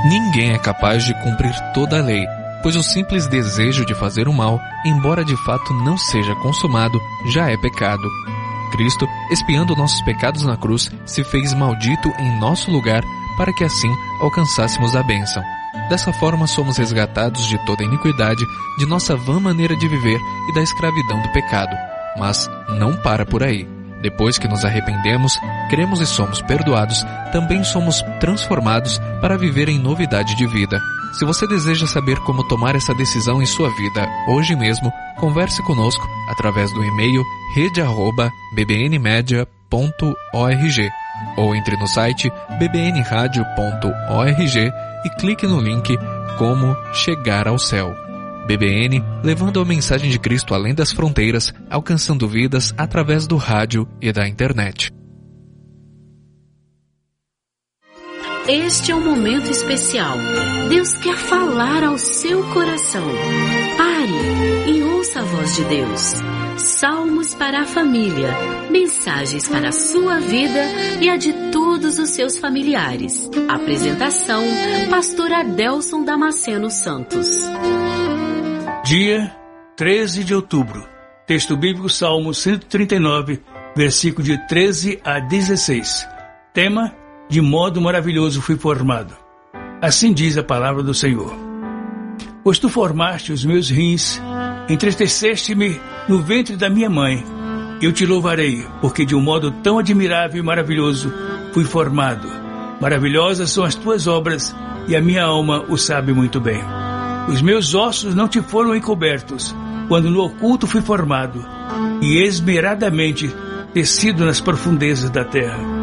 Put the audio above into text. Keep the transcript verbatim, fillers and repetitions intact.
Ninguém é capaz de cumprir toda a lei, pois o simples desejo de fazer o mal, embora de fato não seja consumado, já é pecado. Cristo, expiando nossos pecados na cruz, se fez maldito em nosso lugar para que assim alcançássemos a bênção. Dessa forma somos resgatados de toda iniquidade, de nossa vã maneira de viver e da escravidão do pecado. Mas não para por aí. Depois que nos arrependemos, cremos e somos perdoados, também somos transformados para viver em novidade de vida. Se você deseja saber como tomar essa decisão em sua vida hoje mesmo, converse conosco através do e-mail rede arroba b b n media ponto org ou entre no site b b n radio ponto org e clique no link Como Chegar ao Céu. B B N, levando a mensagem de Cristo além das fronteiras, alcançando vidas através do rádio e da internet. Este é um momento especial. Deus quer falar ao seu coração. Pare e ouça a voz de Deus. Salmos para a família, mensagens para a sua vida e a de todos os seus familiares. Apresentação, Pastor Adelson Damasceno Santos. Dia treze de outubro. Texto bíblico, Salmo cento e trinta e nove, versículo de treze a dezesseis. Tema: de modo maravilhoso fui formado. Assim diz a palavra do Senhor. Pois tu formaste os meus rins, entristeceste-me no ventre da minha mãe. Eu te louvarei, porque de um modo tão admirável e maravilhoso fui formado. Maravilhosas são as tuas obras, e a minha alma o sabe muito bem. Os meus ossos não te foram encobertos, quando no oculto fui formado, e esmeradamente tecido nas profundezas da terra.